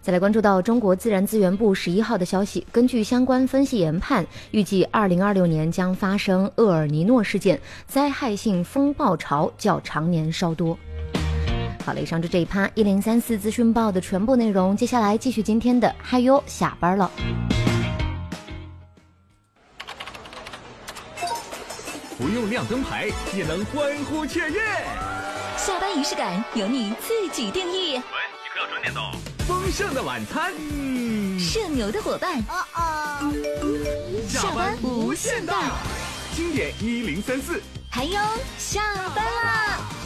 再来关注到中国自然资源部11号的消息，根据相关分析研判，预计2026年将发生厄尔尼诺事件，灾害性风暴潮较常年稍多。好了，以上就这一趴1034资讯报的全部内容，接下来继续今天的嗨哟下班了。 不用亮灯牌也能欢呼雀跃， 下班仪式感由你自己定义。 喂，你可要准点走。丰盛的晚餐， 社牛的伙伴， 下班无限大，经典1034， 还有下班啦！